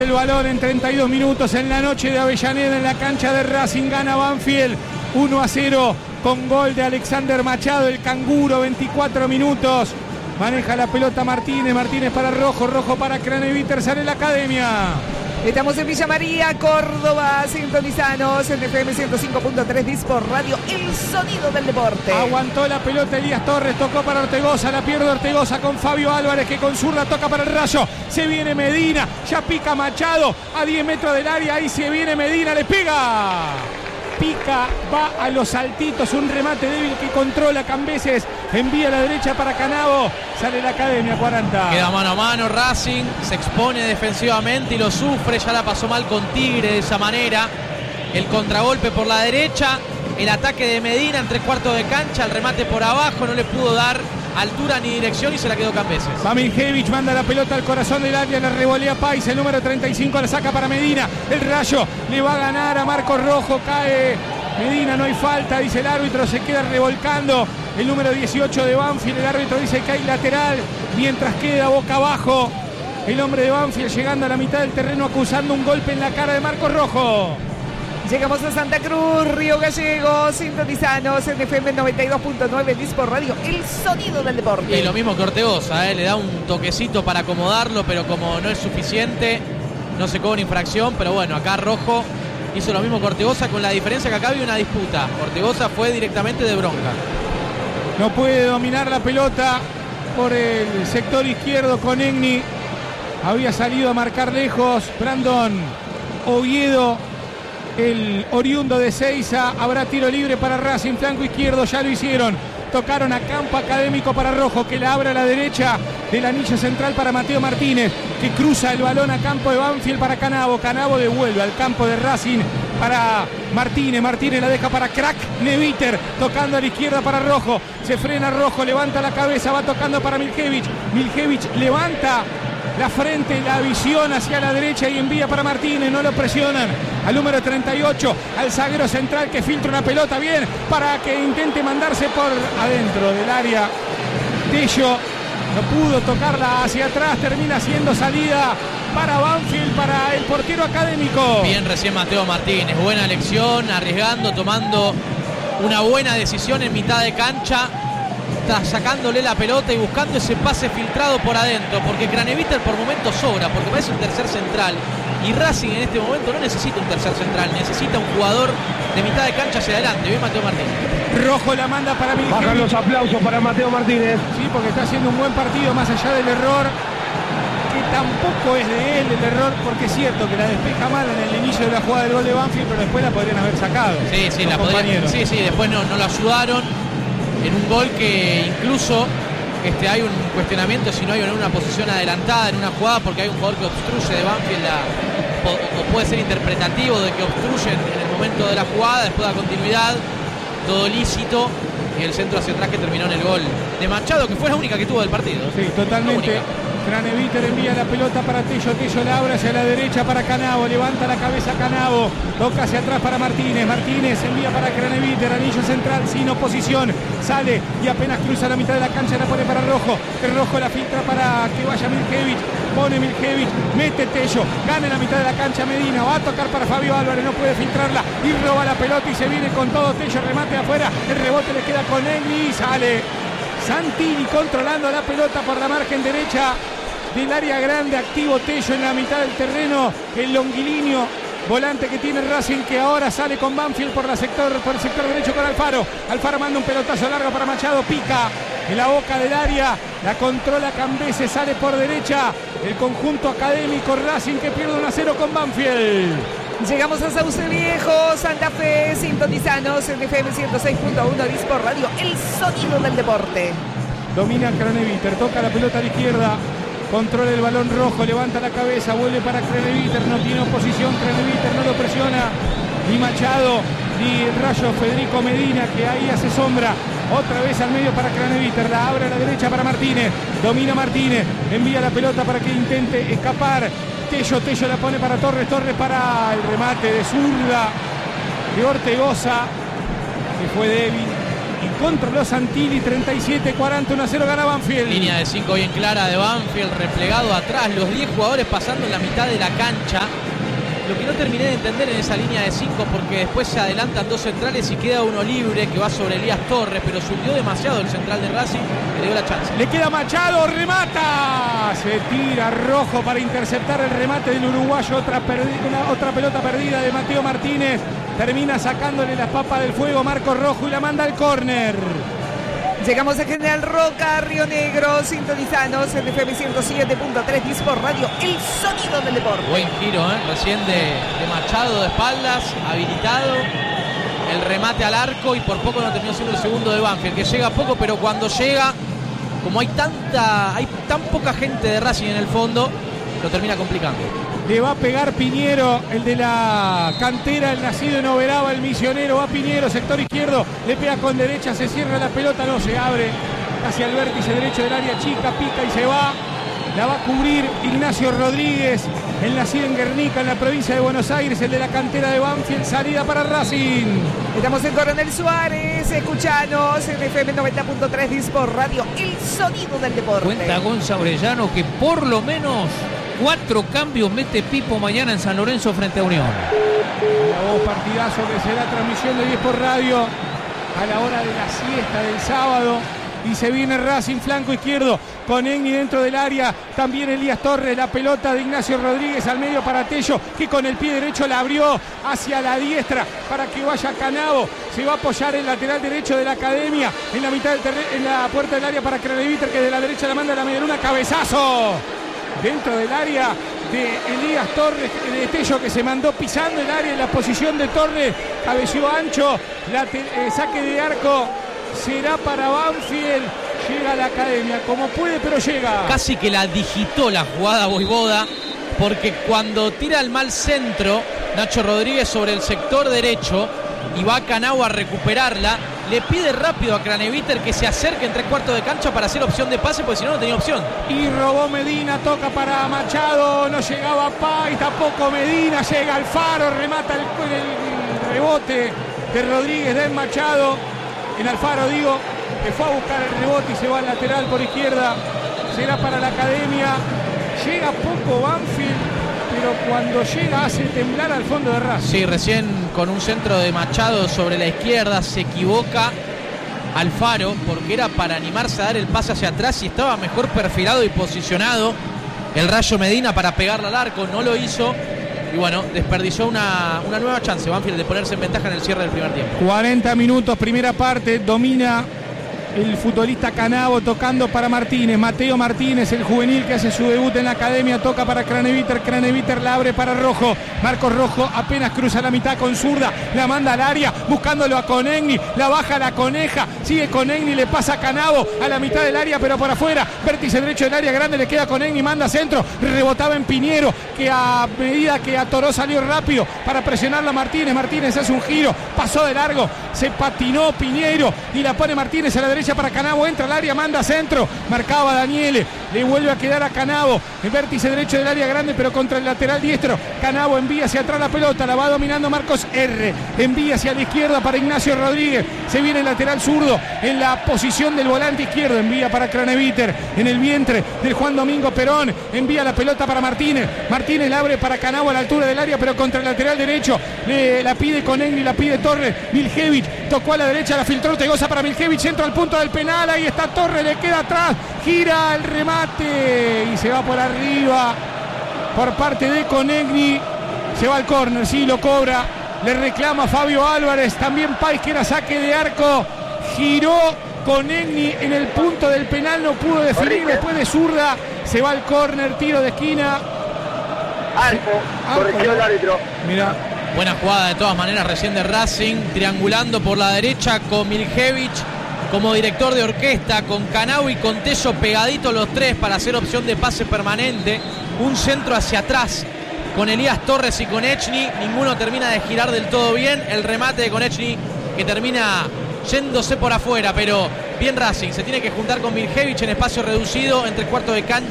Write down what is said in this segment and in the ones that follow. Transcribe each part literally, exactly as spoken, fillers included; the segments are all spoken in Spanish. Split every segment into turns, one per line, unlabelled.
El balón en treinta y dos minutos en la noche de Avellaneda, en la cancha de Racing, gana Banfield uno a cero con gol de Alexander Machado, el canguro. Veinticuatro minutos, maneja la pelota Martínez, Martínez para Rojo, Rojo para Craneviter, sale la Academia.
Estamos en Villa María, Córdoba, sintonizanos en F M ciento cinco punto tres Dispor Radio, el sonido del deporte.
Aguantó la pelota Elías Torres, tocó para Ortegoza, la pierde Ortegoza con Fabio Álvarez, que con zurda toca para el Rayo. Se viene Medina, ya pica Machado a diez metros del área, ahí se viene Medina, le pega. Pica, va a los saltitos, un remate débil que controla Cambeses, envía a la derecha para Canavo, sale la Academia. Cuarenta.
Queda mano a mano Racing, se expone defensivamente y lo sufre, ya la pasó mal con Tigre de esa manera. El contragolpe por la derecha, el ataque de Medina en tres cuartos de cancha, el remate por abajo, no le pudo dar altura ni dirección y se la quedó Cambeses.
Va Miljevic, manda la pelota al corazón del área, la revolea Pais, el número treinta y cinco la saca para Medina. El Rayo le va a ganar a Marcos Rojo, cae Medina, no hay falta, dice el árbitro, se queda revolcando el número dieciocho de Banfield. El árbitro dice que hay lateral, mientras queda boca abajo el hombre de Banfield, llegando a la mitad del terreno, acusando un golpe en la cara de Marcos Rojo.
Llegamos a Santa Cruz, Río Gallegos, sintonizanos en F M noventa y dos punto nueve Dispor Radio, el sonido del deporte.
Y lo mismo que Ortegoza, ¿eh? Le da un toquecito para acomodarlo, pero como no es suficiente, no se cobra infracción. Pero bueno, acá Rojo hizo lo mismo que Ortegoza, con la diferencia que acá había una disputa. Ortegoza fue directamente de bronca.
No puede dominar la pelota por el sector izquierdo con Egni. Había salido a marcar lejos Brandon Oviedo, el oriundo de Seiza. Habrá tiro libre para Racing, flanco izquierdo, ya lo hicieron. Tocaron a campo académico para Rojo, que la abre a la derecha del anillo central para Mateo Martínez, que cruza el balón a campo de Banfield para Canavo. Canavo devuelve al campo de Racing para Martínez. Martínez la deja para Crack Neviter, tocando a la izquierda para Rojo. Se frena Rojo, levanta la cabeza, va tocando para Miljevic. Miljevic levanta la frente, la visión hacia la derecha y envía para Martínez. No lo presionan al número treinta y ocho, al zaguero central, que filtra una pelota bien para que intente mandarse por adentro del área. Tello no pudo tocarla hacia atrás, termina siendo salida para Banfield, para el portero académico.
Bien recién Mateo Martínez, buena elección, arriesgando, tomando una buena decisión en mitad de cancha, sacándole la pelota y buscando ese pase filtrado por adentro, porque Craneviter por momentos sobra, porque parece un tercer central, y Racing en este momento no necesita un tercer central, necesita un jugador de mitad de cancha hacia adelante. Bien Mateo Martínez.
Rojo la manda para Miljevic.
Bajan los aplausos para Mateo Martínez.
Sí, porque está haciendo un buen partido, más allá del error, que tampoco es de él el error, porque es cierto que la despeja mal en el inicio de la jugada del gol de Banfield, pero después la podrían haber sacado.
Sí, sí, la podrían, sí, sí, después no, no lo ayudaron en un gol que incluso este, hay un cuestionamiento si no hay en una posición adelantada en una jugada, porque hay un jugador que obstruye de Banfield, la, o, o puede ser interpretativo de que obstruyen en el momento de la jugada, después da continuidad, todo lícito, y el centro hacia atrás que terminó en el gol de Machado, que fue la única que tuvo del partido.
Sí, totalmente. Craneviter envía la pelota para Tello, Tello la abre hacia la derecha para Canavo, levanta la cabeza Canavo, toca hacia atrás para Martínez, Martínez envía para Craneviter, anillo central sin oposición, sale y apenas cruza la mitad de la cancha la pone para Rojo, el Rojo la filtra para que vaya Miljevic, pone Miljevic, mete Tello, gana en la mitad de la cancha Medina, va a tocar para Fabio Álvarez, no puede filtrarla y roba la pelota y se viene con todo Tello, remate afuera, el rebote le queda con él y sale Santini controlando la pelota por la margen derecha del área grande, activo Tello en la mitad del terreno, el longilíneo volante que tiene Racing, que ahora sale con Banfield por, la sector, por el sector derecho con Alfaro. Alfaro manda un pelotazo largo para Machado, pica en la boca del área, la controla Cambeses, sale por derecha el conjunto académico Racing, que pierde uno a cero con Banfield.
Llegamos a Sauce Viejo, Santa Fe, sintonizanos en F M ciento seis punto uno Dispor Radio, el sonido del deporte.
Domina Craneviter, toca la pelota a la izquierda, controla el balón Rojo, levanta la cabeza, vuelve para Craneviter, no tiene oposición, Craneviter no lo presiona, ni Machado, ni el Rayo Federico Medina, que ahí hace sombra. Otra vez al medio para Craneviter, la abre a la derecha para Martínez, domina Martínez, envía la pelota para que intente escapar. Tello, Tello la pone para Torres, Torres para el remate de zurda de Ortegoza, que fue débil, y controló Santilli. Treinta y siete cuarenta, uno a cero gana Banfield.
Línea de cinco bien clara de Banfield, replegado atrás, los diez jugadores pasando en la mitad de la cancha. Lo que no terminé de entender en esa línea de cinco, porque después se adelantan dos centrales y queda uno libre que va sobre Elías Torres, pero subió demasiado el central de Racing, le dio la chance.
Le queda Machado, remata. Se tira Rojo para interceptar el remate del uruguayo. Otra, una, otra pelota perdida de Mateo Martínez. Termina sacándole las papas del fuego Marcos Rojo y la manda al córner.
Llegamos a General Roca, Río Negro, sintonizanos en F M ciento siete punto tres, Dispor Radio, el sonido del deporte.
Buen giro, ¿eh? Recién de, de Machado de espaldas, habilitado. El remate al arco y por poco no terminó siendo el segundo de Banfield, que llega poco, pero cuando llega, como hay tanta, hay tan poca gente de Racing en el fondo, lo termina complicando.
Le va a pegar Piñero, el de la cantera, el nacido en Oberaba, el misionero. Va Piñero, sector izquierdo, le pega con derecha, se cierra la pelota, no se abre hacia el vértice derecho del área chica, pica y se va. La va a cubrir Ignacio Rodríguez, el nacido en Guernica, en la provincia de Buenos Aires, el de la cantera de Banfield. Salida para Racing.
Estamos en Coronel Suárez, escuchanos en F M noventa punto tres, Dispor Radio, el sonido del deporte.
Cuenta Gonza Orellano que por lo menos cuatro cambios mete Pipo mañana en San Lorenzo frente a Unión.
La voz partidazo que será transmisión de Dispor Radio a la hora de la siesta del sábado. Y se viene Racing, flanco izquierdo, con Egni dentro del área. También Elías Torres, la pelota de Ignacio Rodríguez al medio para Tello, que con el pie derecho la abrió hacia la diestra para que vaya Canavo. Se va a apoyar el lateral derecho de la Academia en la mitad del terreno, en la puerta del área para Craneviter, que de la derecha la manda a la medialuna. Cabezazo dentro del área de Elías Torres, de Tello, que se mandó pisando el área en la posición de Torres. Cabeció ancho, la te, eh, saque de arco. Será para Banfield. Llega a la Academia como puede, pero llega.
Casi que la digitó la jugada Voivoda, porque cuando tira el mal centro Nacho Rodríguez sobre el sector derecho y va Canavo a recuperarla, le pide rápido a Craneviter que se acerque en tres cuartos de cancha para hacer opción de pase, porque si no, no tenía opción.
Y robó Medina, toca para Machado, no llegaba Pay, tampoco Medina, llega Alfaro, remata el, el rebote de Rodríguez de Machado. En Alfaro, digo, que fue a buscar el rebote y se va al lateral por izquierda. Será para la Academia. Llega poco Banfield, pero cuando llega hace temblar al fondo de Racing.
Sí, recién con un centro de Machado sobre la izquierda se equivoca Alfaro, porque era para animarse a dar el pase hacia atrás y estaba mejor perfilado y posicionado el Rayo Medina para pegarle al arco. No lo hizo. Y bueno, desperdició una, una nueva chance Banfield de ponerse en ventaja en el cierre del primer tiempo.
cuarenta minutos, primera parte, domina el futbolista Canavo, tocando para Martínez. Mateo Martínez, el juvenil que hace su debut en la Academia, toca para Craneviter. Craneviter la abre para Rojo. Marcos Rojo apenas cruza la mitad con zurda, la manda al área, buscándolo a Conegni, la baja la Coneja, sigue Conegni, le pasa a Canavo a la mitad del área, pero por afuera, vértice derecho del área grande, le queda Conegni, manda centro, rebotaba en Piñero, que a medida que atoró salió rápido para presionarlo a Martínez. Martínez hace un giro, pasó de largo, se patinó Piñero y la pone Martínez a la derecha para Canavo, entra al área, manda centro, marcaba Daniele, le vuelve a quedar a Canavo, el vértice derecho del área grande, pero contra el lateral diestro. Canavo envía hacia atrás la pelota, la va dominando Marcos R, envía hacia la izquierda para Ignacio Rodríguez, se viene el lateral zurdo en la posición del volante izquierdo, envía para Craneviter, en el vientre del Juan Domingo Perón, envía la pelota para Martínez, Martínez la abre para Canavo a la altura del área, pero contra el lateral derecho, le, la pide Conegni, la pide Torres, Miljevich, tocó a la derecha, la filtró Tegoza para Miljevich, entra al punto del penal, ahí está Torres, le queda atrás, gira el remate y se va por arriba por parte de Conegni. Se va al córner, sí, lo cobra, le reclama Fabio Álvarez, también Pais, que era saque de arco, giró Conegni en el punto del penal, no pudo definir, después de zurda, se va al córner, tiro de esquina.
Arco, corrigió el árbitro.
Mira.
Buena jugada de todas maneras recién de Racing, triangulando por la derecha con Miljevich como director de orquesta, con Canavo y con Tello pegaditos los tres para hacer opción de pase permanente. Un centro hacia atrás con Elías Torres y Konechny, ninguno termina de girar del todo bien. El remate de Konechny que termina yéndose por afuera, pero bien Racing, se tiene que juntar con Miljevich en espacio reducido, en tres cuartos de cancha,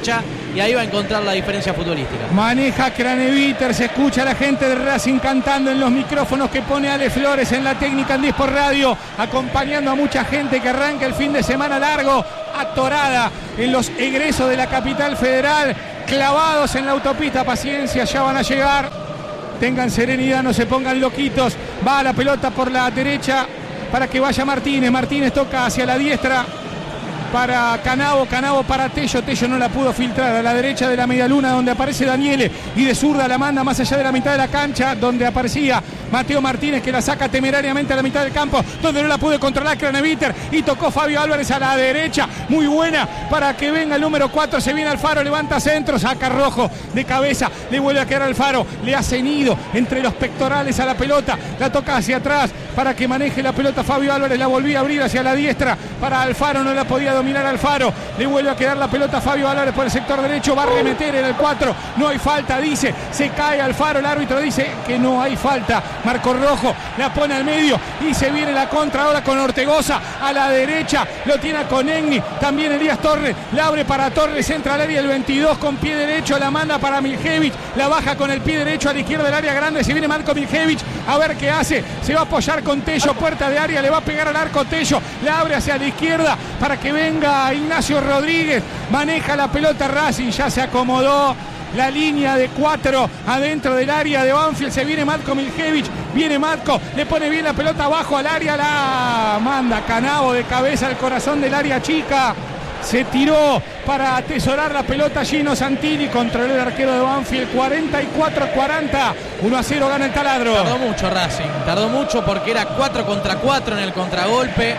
y ahí va a encontrar la diferencia futbolística.
Maneja Craneviter, se escucha a la gente de Racing cantando en los micrófonos que pone Ale Flores en la técnica en diez por radio, acompañando a mucha gente que arranca el fin de semana largo, atorada en los egresos de la capital federal, clavados en la autopista. Paciencia, ya van a llegar. Tengan serenidad, no se pongan loquitos. Va la pelota por la derecha para que vaya Martínez. Martínez toca hacia la diestra para Canavo, Canavo para Tello, Tello no la pudo filtrar a la derecha de la media luna donde aparece Daniele, y de zurda la manda más allá de la mitad de la cancha donde aparecía Mateo Martínez, que la saca temerariamente a la mitad del campo donde no la pudo controlar Craneviter, y tocó Fabio Álvarez a la derecha, muy buena para que venga el número cuatro. Se viene Alfaro, levanta centro, saca Rojo de cabeza, le vuelve a quedar Alfaro, le hace nido entre los pectorales a la pelota, la toca hacia atrás para que maneje la pelota Fabio Álvarez, la volvía a abrir hacia la diestra para Alfaro, no la podía dominar Alfaro, le vuelve a quedar la pelota Fabio Álvarez por el sector derecho, va a remeter en el cuatro, no hay falta, dice, se cae Alfaro, el árbitro dice que no hay falta, marcó rojo, la pone al medio y se viene la contra ahora con Ortegoza a la derecha, lo tiene a Conegni, también Elías Torres, la abre para Torres, entra al área el veintidós con pie derecho, la manda para Miljevic, la baja con el pie derecho a la izquierda del área grande, se viene Marco Miljevic, a ver qué hace, se va a apoyar con Tello, puerta de área, le va a pegar al arco Tello, la abre hacia la izquierda para que venga Ignacio Rodríguez, maneja la pelota Racing, ya se acomodó la línea de cuatro adentro del área de Banfield, se viene Matko Miljevic, viene Matko, le pone bien la pelota abajo al área, la manda Canavo de cabeza al corazón del área chica, se tiró para atesorar la pelota Gino Santilli, controló el arquero de Banfield, cuarenta y cuatro a cuarenta, uno a cero gana el taladro.
Tardó mucho Racing, tardó mucho porque era cuatro contra cuatro en el contragolpe.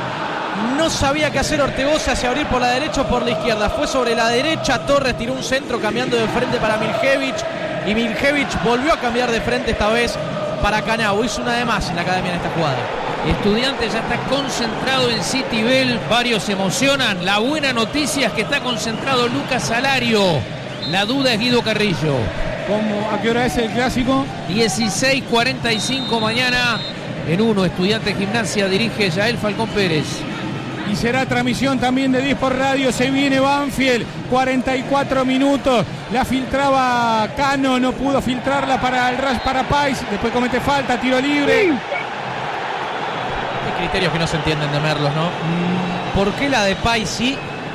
No sabía qué hacer Ortegoza, hacia abrir por la derecha o por la izquierda. Fue sobre la derecha, Torres tiró un centro cambiando de frente para Miljevic, y Miljevic volvió a cambiar de frente esta vez para Canavo. Hizo una de más en la academia en esta jugada.
Estudiantes ya está concentrado en City Bell, varios se emocionan. La buena noticia es que está concentrado Lucas Salario. La duda es Guido Carrillo.
¿Cómo, ¿A qué hora es el clásico?
dieciséis cuarenta y cinco mañana en uno. Estudiantes Gimnasia dirige Yael Falcón Pérez.
Y será transmisión también de diez por radio. Se viene Banfield, cuarenta y cuatro minutos. La filtraba Cano, no pudo filtrarla para el Rush para Pais. Después comete falta, tiro libre.
Hay criterios que no se entienden de Merlos, ¿no? ¿Por qué la de Pais sí?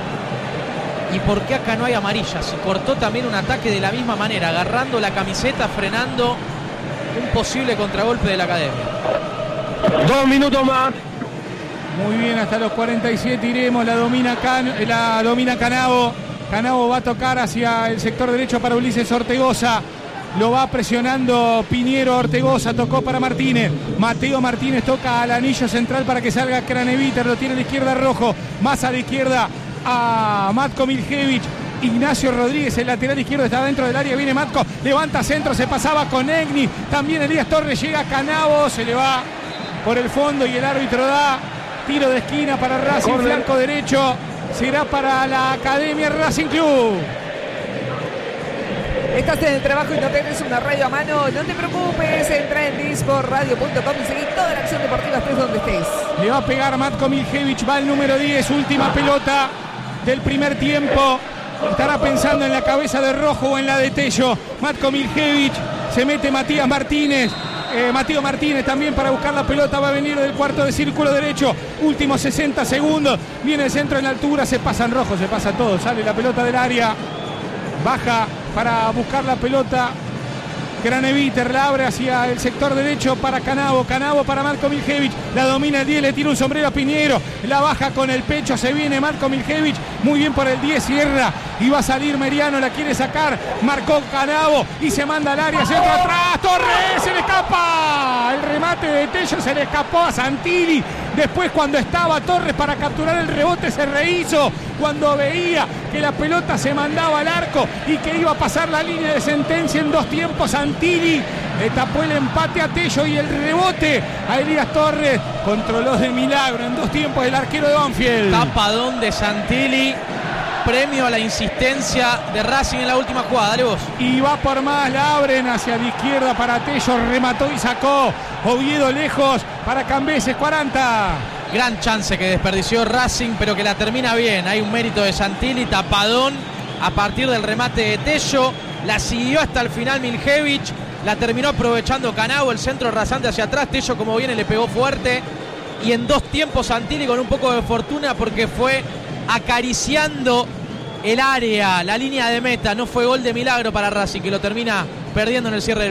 ¿Y por qué acá no hay amarilla? Se cortó también un ataque de la misma manera, agarrando la camiseta, frenando un posible contragolpe de la academia.
Dos minutos más.
Muy bien, hasta los cuarenta y siete iremos, la domina, Can, la domina Canavo. Canavo va a tocar hacia el sector derecho para Ulises Ortegoza. Lo va presionando Piñero, Ortegoza, tocó para Martínez. Mateo Martínez toca al anillo central para que salga Craneviter, lo tiene a la izquierda Rojo. Más a la izquierda a Matko Miljevic. Ignacio Rodríguez, el lateral izquierdo, está dentro del área, viene Matko, levanta centro, se pasaba con Egni. También Elías Torres, llega Canavo, se le va por el fondo y el árbitro da tiro de esquina para Racing, corner. Flanco derecho, será para la Academia Racing Club.
Estás en el trabajo y no tenés una radio a mano, no te preocupes, entra en dispor radio punto com y seguí toda la acción deportiva, estés donde estés.
Le va a pegar Matko Miljevic, va el número diez, última pelota del primer tiempo. Estará pensando en la cabeza de Rojo o en la de Tello. Matko Miljevic, se mete Matías Martínez. Eh, Mateo Martínez también para buscar la pelota, va a venir del cuarto de círculo derecho, últimos sesenta segundos, viene el centro en altura, se pasa en Rojo, se pasa todo, sale la pelota del área, baja para buscar la pelota Craneviter, la abre hacia el sector derecho para Canavo, Canavo para Matko Miljevic, la domina el diez, le tira un sombrero a Piñero, la baja con el pecho, se viene Matko Miljevic, muy bien por el diez, cierra y va a salir Meriano, la quiere sacar, marcó Canavo y se manda al área, centro atrás, Torres, se le escapa, el remate de Tello se le escapó a Santilli, después cuando estaba Torres para capturar el rebote se rehizo, cuando veía que la pelota se mandaba al arco y que iba a pasar la línea de sentencia en dos tiempos, Santilli le tapó el empate a Tello y el rebote a Elías Torres, controló de milagro en dos tiempos el arquero de Banfield.
Tapadón de Santilli, premio a la insistencia de Racing en la última jugada, dale vos.
Y va por más, la abren hacia la izquierda para Tello, remató y sacó, Oviedo lejos para Cambeses, cuarenta.
Gran chance que desperdició Racing, pero que la termina bien, hay un mérito de Santilli, tapadón a partir del remate de Tello. La siguió hasta el final Miljevic. La terminó aprovechando Canavo, el centro rasante hacia atrás. Tello, como viene, le pegó fuerte. Y en dos tiempos Santilli con un poco de fortuna porque fue acariciando el área, la línea de meta. No fue gol de milagro para Racing, que lo termina perdiendo en el cierre del